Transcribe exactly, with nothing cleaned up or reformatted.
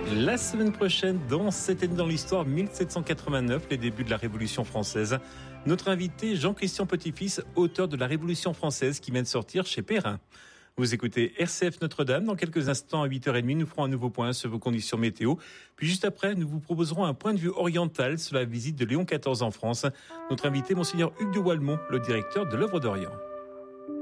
La semaine prochaine, dans C'était dans l'histoire, mille sept cent quatre-vingt-neuf, les débuts de la Révolution française. Notre invité, Jean-Christian Petit-Fils, auteur de La Révolution française, qui vient de sortir chez Perrin. Vous écoutez R C F Notre-Dame. Dans quelques instants, à huit heures trente, nous ferons un nouveau point sur vos conditions météo. Puis juste après, nous vous proposerons un point de vue oriental sur la visite de Léon quatorze en France. Notre invité, Monseigneur Hugues de Walmont, le directeur de l'Œuvre d'Orient.